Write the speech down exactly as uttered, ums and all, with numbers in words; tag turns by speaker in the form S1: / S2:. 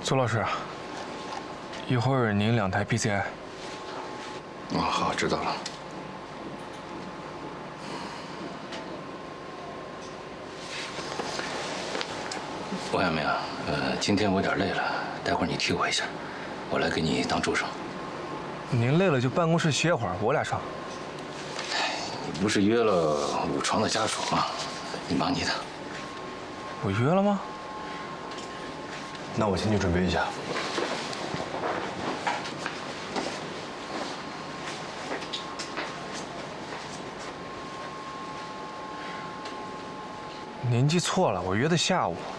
S1: 周老师，一会儿您两台 P C I。
S2: 哦，好，知道了。王亚明，呃，今天我有点累了，待会儿你替我一下，我来给你当助手。
S1: 您累了就办公室歇会儿，我俩上。
S2: 你不是约了武床的家属吗？你忙你的。
S1: 我约了吗？
S3: 那我先去准备一下。
S1: 您记错了，我约的下午。